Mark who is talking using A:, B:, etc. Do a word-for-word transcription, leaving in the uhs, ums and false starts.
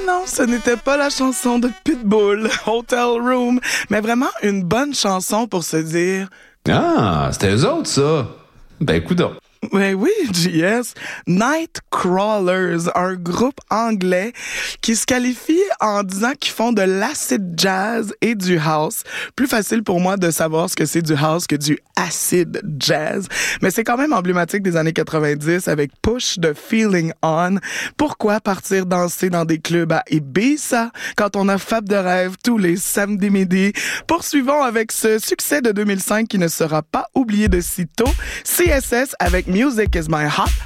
A: non, ce n'était pas la chanson de Pitbull, Hotel Room, mais vraiment une bonne chanson pour se dire...
B: Ah, c'était eux autres, ça. Ben, coudonc.
A: Ben oui, J S. Nightcrawlers, un groupe anglais qui se qualifie en disant qu'ils font de l'acid jazz et du house. Plus facile pour moi de savoir ce que c'est du house que du acid jazz. Mais c'est quand même emblématique des années quatre-vingt-dix avec Push the Feeling On. Pourquoi partir danser dans des clubs à Ibiza quand on a Fab de rêve tous les samedis midi? Poursuivons avec ce succès de deux mille cinq qui ne sera pas oublié de sitôt. C S S avec Music is my hot